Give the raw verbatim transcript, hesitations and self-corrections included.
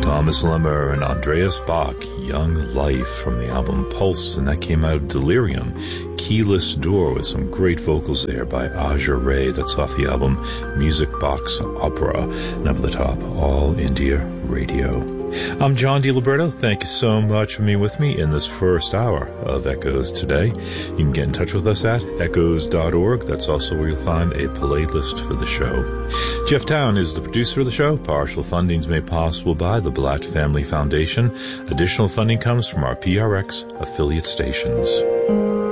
Thomas Lemmer and Andreas Bach, Young Life, from the album Pulse, and that came out of Delirium. Keyless Door, with some great vocals there by Aja Ray. That's off the album Music Box Opera. And up at the top, All India Radio. I'm John DiLiberto. Thank you so much for being with me in this first hour of Echoes Today. You can get in touch with us at echoes dot org. That's also where you'll find a playlist for the show. Jeff Town is the producer of the show. Partial funding is made possible by the Blatt Family Foundation. Additional funding comes from our P R X affiliate stations.